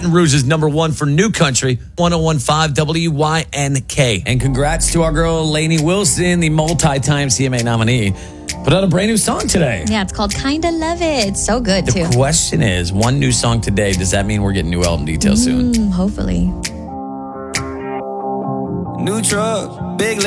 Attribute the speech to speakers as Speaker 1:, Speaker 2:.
Speaker 1: Baton Rouge is number one for new country, 101.5 WYNK.
Speaker 2: And congrats to our girl, Lainey Wilson, the multi-time CMA nominee. Put out a brand new song today.
Speaker 3: Yeah, it's called Kinda Love It. It's so good, too.
Speaker 2: The question is, one new song today, does that mean we're getting new album details soon?
Speaker 3: Hopefully.
Speaker 4: New truck, big